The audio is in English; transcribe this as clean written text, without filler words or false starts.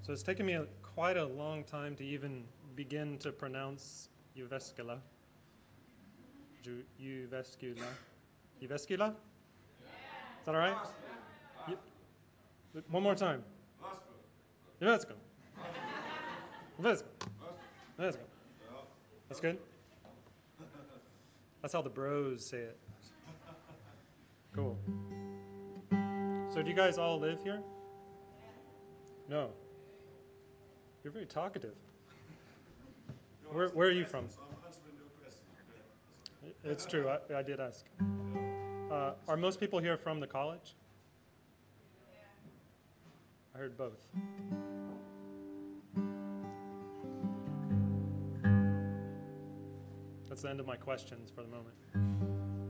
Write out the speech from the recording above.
So it's taken me quite a long time to even begin to pronounce Uvescula. Uvescula. Uvescula? Is that all right? One more time. Uvescula. Uvescula. Uvescula. That's good? That's how the bros say it. Cool. So do you guys all live here? No. You're very talkative. Where are you from? It's true, I did ask. Are most people here from the college? I heard both. That's the end of my questions for the moment.